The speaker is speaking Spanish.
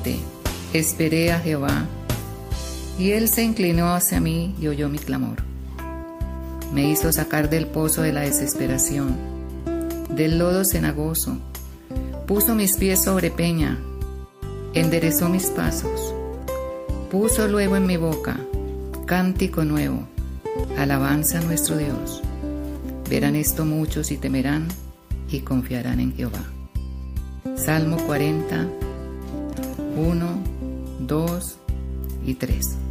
17. Esperé a Jehová, y él se inclinó hacia mí y oyó mi clamor. Me hizo sacar del pozo de la desesperación, del lodo cenagoso. Puso mis pies sobre peña, enderezó mis pasos. Puso luego en mi boca cántico nuevo, alabanza a nuestro Dios. Verán esto muchos y temerán y confiarán en Jehová. Salmo 40, 1, 2 y 3.